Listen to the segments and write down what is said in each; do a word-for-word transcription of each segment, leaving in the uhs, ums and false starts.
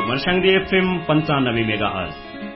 Marsyangdi FM पन्चानब्बे megahertz.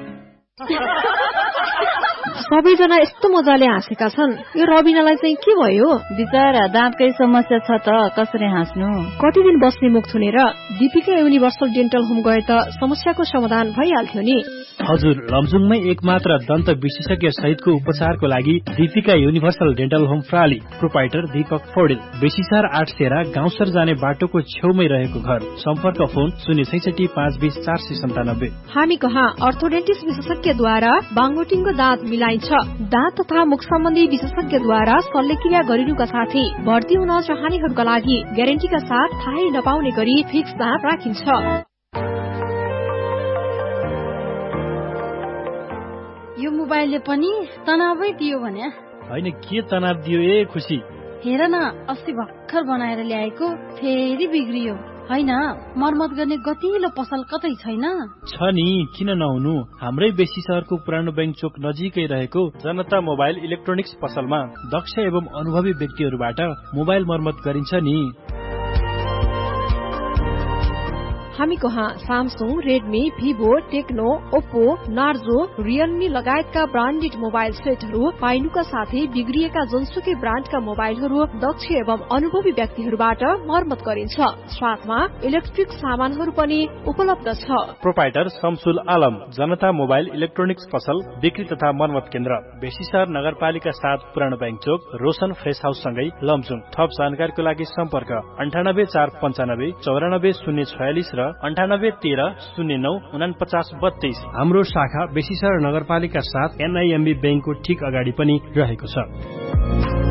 सबैजना यस्तो मजाले हाँसेका छन्, यो रबिनालाई चाहिँ के भयो? बिचरा दाँतकै समस्या छ त, कसरी हाँस्नु? कति दिन बस्ने मुख थुनेर दीपिका युनिभर्सल डेन्टल होम गए त समस्याको समाधान भइहाल्थ्यो नि। हजुर, लमजुङमै एकमात्र दन्त विशेषज्ञ सहितको उपचारको लागि Deepika universal dental home प्राली। Proprietor Deepak Paudel, बेसीसार आठ सेरा गाउँसर जाने बाटोको छेउमै रहेको घर। सम्पर्क फोन शून्य छैसठी पाँच बीस चार सय सन्तानब्बे। हामी कहाँ अर्थोडेन्टिस्ट विशेषज्ञद्वारा बाङ्गोटिङको दाँत मिलाइन्छ। दाँत तथा मुख सम्बन्धी विशेषज्ञद्वारा शल्यक्रिया गरिनुका साथै भर्ती हुन चाहनेहरूका लागि ग्यारेन्टीका साथ थाहै नपाउने गरी फिक्स दाँत राखिन्छ। यो मोबाइलले पनि तनावै दियो भने? होइन, के तनाव दियो ए खुसी? हेर न, अस्ति भर्खर बनाएर ल्याएको फेरि बिग्रियो। होइन, मर्मत गर्ने गतिलो पसल कतै छैन? छ नि, किन नहुनु। हाम्रै बेसी शहरको पुरानो बैंक चोक नजिकै रहेको जनता मोबाइल इलेक्ट्रोनिक्स पसलमा दक्ष एवं अनुभवी व्यक्तिहरूबाट मोबाइल मर्मत गरिन्छ नि। हामी कहाँ Samsung, Redmi, Vivo, Tecno, Oppo, Narzo, Realme लगायतका ब्रान्डेड मोबाइल सेटहरू पाइनुका साथै बिग्रिएका जुनसुकै ब्रान्डका मोबाइलहरू दक्ष एवं अनुभवी व्यक्तिहरूबाट मर्मत गरिन्छ। साथमा इलेक्ट्रिक सामानहरू पनि उपलब्ध छ। प्रोपाइटर शमसुल आलम, जनता मोबाइल इलेक्ट्रोनिक्स पसल बिक्री तथा मर्मत केन्द्र, बेसीसार नगरपालिका सात पुरानो बैंक चोक, रोशन फ्रेस हाउस सँगै लमजुङ। थप जानकारीको लागि सम्पर्क अन्ठानब्बे चार पन्चानब्बे चौरानब्बे शून्य छयालिस र अन्ठानब्बे तेह्र शून्य नौ उनापचास बत्तीस। हाम्रो शाखा बेसीसार नगरपालिका साथ एनआईएमबी बैंकको ठिक अगाडि पनि रहेको छ।